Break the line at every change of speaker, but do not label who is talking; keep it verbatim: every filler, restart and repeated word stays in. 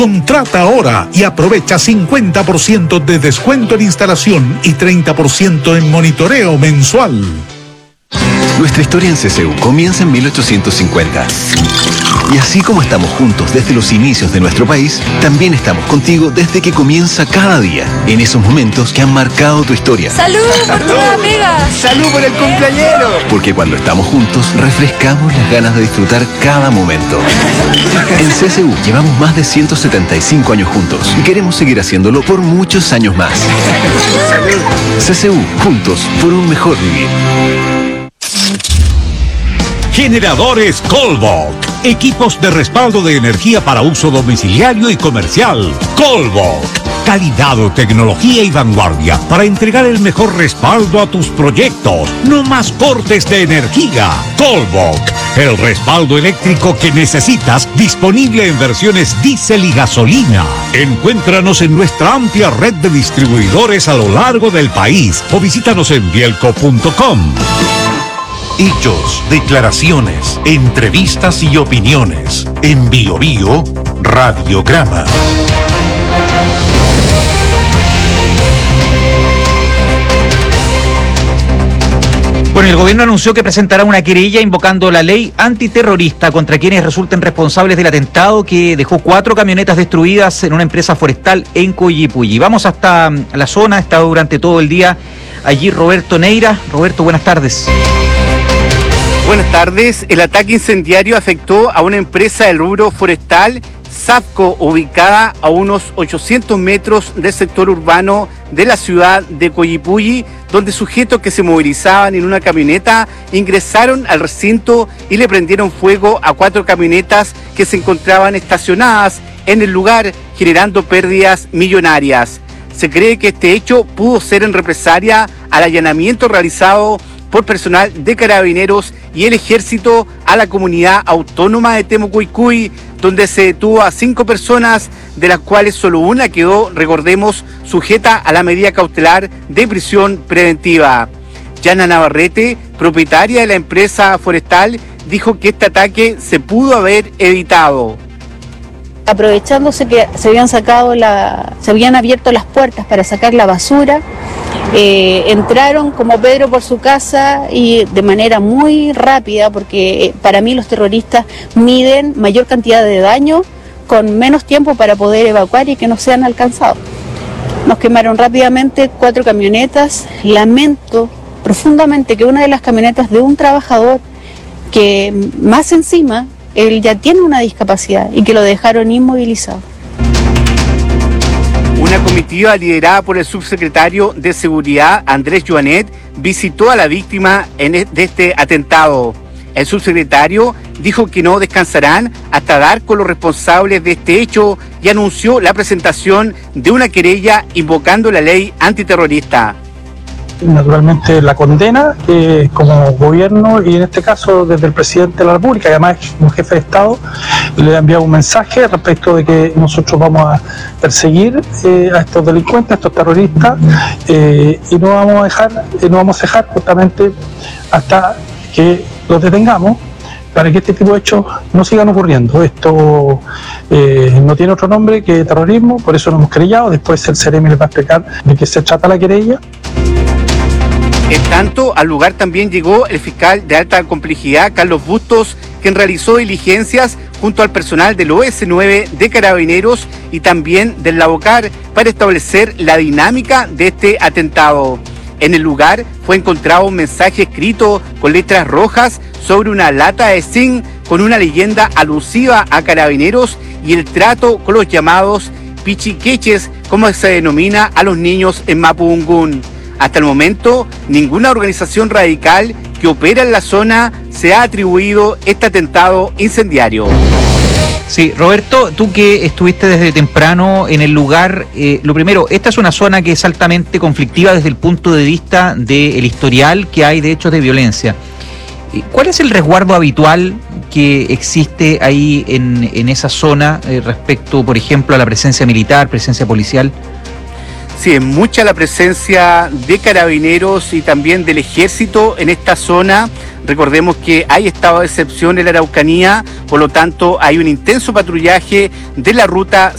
Contrata ahora y aprovecha cincuenta por ciento de descuento en instalación y treinta por ciento en monitoreo mensual.
Nuestra historia en C C U comienza en mil ochocientos cincuenta. Y así como estamos juntos desde los inicios de nuestro país, también estamos contigo desde que comienza cada día, en esos momentos que han marcado tu historia.
¡Salud por tu amiga!
¡Salud por el cumpleañero!
Porque cuando estamos juntos, refrescamos las ganas de disfrutar cada momento. En C C U llevamos más de ciento setenta y cinco años juntos y queremos seguir haciéndolo por muchos años más. ¡Salud! C C U, juntos por un mejor vivir.
Generadores Colbok. Equipos de respaldo de energía para uso domiciliario y comercial. Colbok. Calidad, tecnología y vanguardia para entregar el mejor respaldo a tus proyectos. No más cortes de energía. Colbok. El respaldo eléctrico que necesitas, disponible en versiones diésel y gasolina. Encuéntranos en nuestra amplia red de distribuidores a lo largo del país o visítanos en bielco punto com.
Hechos, declaraciones, entrevistas y opiniones. En Bio Bio, Radiograma.
Bueno, el gobierno anunció que presentará una querella invocando la ley antiterrorista contra quienes resulten responsables del atentado que dejó cuatro camionetas destruidas en una empresa forestal en Coyipulli. Vamos hasta la zona, ha estado durante todo el día allí Roberto Neira. Roberto, buenas tardes.
Buenas tardes. El ataque incendiario afectó a una empresa del rubro forestal, SAPCO, ubicada a unos ochocientos metros del sector urbano de la ciudad de Coyipulli, donde sujetos que se movilizaban en una camioneta ingresaron al recinto y le prendieron fuego a cuatro camionetas que se encontraban estacionadas en el lugar, generando pérdidas millonarias. Se cree que este hecho pudo ser en represalia al allanamiento realizado por personal de Carabineros y el Ejército a la comunidad autónoma de Temucuicui, donde se detuvo a cinco personas, de las cuales solo una quedó, recordemos, sujeta a la medida cautelar de prisión preventiva. Yana Navarrete, propietaria de la empresa forestal, dijo que este ataque se pudo haber evitado.
Aprovechándose que se habían sacado la, se habían abierto las puertas para sacar la basura, eh, entraron como Pedro por su casa y de manera muy rápida, porque eh, para mí los terroristas miden mayor cantidad de daño con menos tiempo para poder evacuar y que no sean alcanzados. Nos quemaron rápidamente cuatro camionetas. Lamento profundamente que una de las camionetas de un trabajador, que más encima él ya tiene una discapacidad, y que lo dejaron inmovilizado.
Una comitiva liderada por el subsecretario de Seguridad, Andrés Joanet, visitó a la víctima en de este atentado. El subsecretario dijo que no descansarán hasta dar con los responsables de este hecho y anunció la presentación de una querella invocando la ley antiterrorista.
Naturalmente la condena eh, como gobierno, y en este caso desde el presidente de la República, que además es un jefe de Estado, le ha enviado un mensaje respecto de que nosotros vamos a perseguir eh, a estos delincuentes, a estos terroristas, eh, y no vamos a dejar, eh, no vamos a dejar justamente hasta que los detengamos, para que este tipo de hechos no sigan ocurriendo. Esto eh, no tiene otro nombre que terrorismo, por eso lo hemos querellado. Después el Ceremi les va a explicar de qué se trata la querella.
En tanto, al lugar también llegó el fiscal de alta complejidad, Carlos Bustos, quien realizó diligencias junto al personal del O S nueve de Carabineros y también del Lavocar para establecer la dinámica de este atentado. En el lugar fue encontrado un mensaje escrito con letras rojas sobre una lata de zinc con una leyenda alusiva a Carabineros y el trato con los llamados pichiqueches, como se denomina a los niños en Mapudungún. Hasta el momento, ninguna organización radical que opera en la zona se ha atribuido este atentado incendiario.
Sí, Roberto, tú que estuviste desde temprano en el lugar, eh, lo primero, esta es una zona que es altamente conflictiva desde el punto de vista del historial que hay de hechos de violencia. ¿Cuál es el resguardo habitual que existe ahí en, en esa zona eh, respecto, por ejemplo, a la presencia militar, presencia policial?
Sí, es mucha la presencia de Carabineros y también del Ejército en esta zona. Recordemos que hay estado de excepción en la Araucanía, por lo tanto hay un intenso patrullaje de la ruta